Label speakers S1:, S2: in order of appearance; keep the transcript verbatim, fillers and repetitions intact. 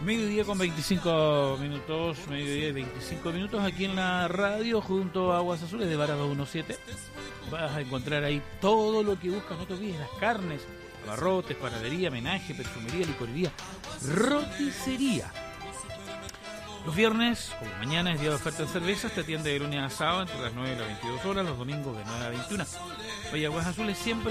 S1: Mediodía con veinticinco minutos, mediodía y veinticinco minutos aquí en la radio junto a Aguas Azules de Vara doscientos diecisiete. Vas a encontrar ahí todo lo que buscas, no te olvides, las carnes, abarrotes, panadería, menaje, perfumería, licorería, roticería. Los viernes, como mañana es día de oferta de cervezas, te atiende de lunes a sábado entre las nueve y las veintidós horas, los domingos de nueve a veintiuna. Oye, Aguas Azules siempre